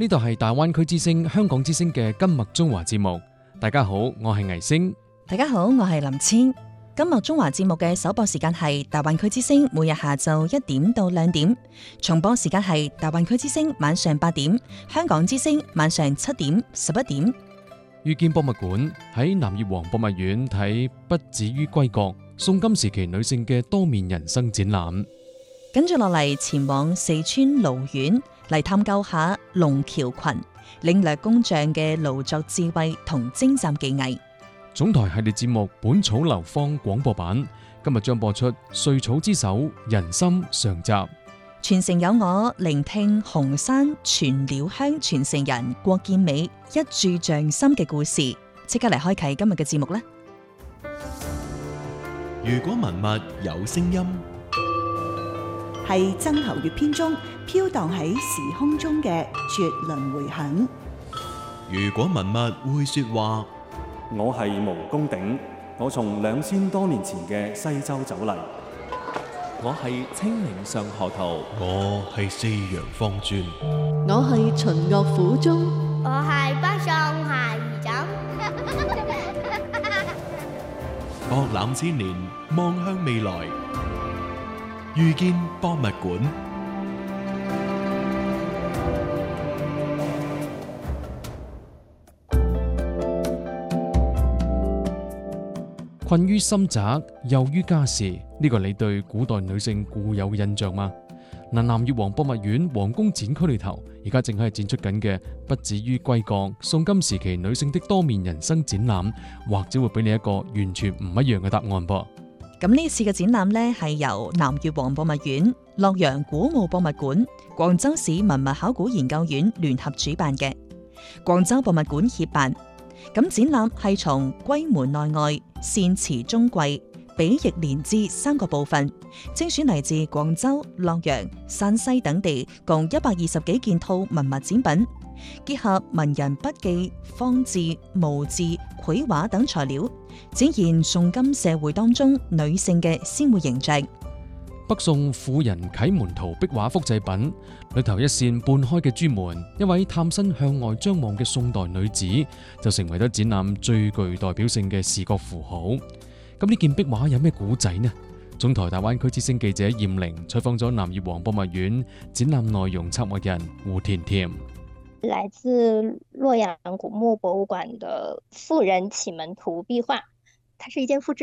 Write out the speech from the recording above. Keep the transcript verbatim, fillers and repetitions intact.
呢度係大灣區之聲香港之聲嘅今麥中華節目。大家好，我係倪星。 大家好，我係林千。今麥中華節目嘅首播時間係大灣區之聲每日下晝一點到兩點，重播時間係大灣區之聲晚上八點，香港之聲晚上七點、十一點。 遇見博物館喺南越王博物院睇不止於歸國宋金時期女性嘅多面人生展覽。 跟住落嚟前往四川瀘縣嚟探究下龍橋群領略工匠嘅勞作智慧同精湛技藝。 總台系列節目《本草流芳》廣播版今日將播出《歲草之首人參》上集。 傳承有我聆聽紅山全料香傳承人郭建美一柱匠心嘅故事，即刻嚟開啟今日嘅節目啦！ 如果文物有聲音， 係曾侯乙編中飄蕩喺時空中嘅絕倫迴響。 如果文物會說話， 我係毛公鼎，我從兩千多年前嘅西周走嚟。 我係清明上河圖， 我係四陽方尊， 我係秦樂府中， 我係北宋孩兒枕。 博覽千年，望向未來，遇見博物館。 困於深宅，囿於家事，呢個你對古代女性固有嘅印象嗎？嗱，南越王博物院皇宮展區裏頭，而家正喺展出緊嘅不止於歸國宋金時期女性的多面人生展覽，或者會俾你一個完全唔一樣嘅答案噃。 咁呢次嘅展覽呢，係由南越王博物院、洛陽古墓博物館、廣州市文物考古研究院聯合主辦嘅，廣州博物館協辦。咁展覽係從歸門內外、善辭中貴、比翼連枝三個部分，精選嚟自廣州、洛陽、山西等地共一百二十幾件套文物展品，結合文人筆記、方志、墓志、繪畫等材料，展現宋金社會當中女性嘅鮮活形象。 北宋婦人啟門圖壁畫複製品裏頭一扇半開嘅朱門，一位探身向外張望嘅宋代女子就成為咗展覽最具代表性嘅視覺符號。咁呢件壁畫有咩古仔呢？總台大灣區之聲記者艷玲採訪咗南越王博物院展覽內容策劃人胡甜甜。 來自洛陽古墓博物館的婦人啟門圖壁畫，它是一件複製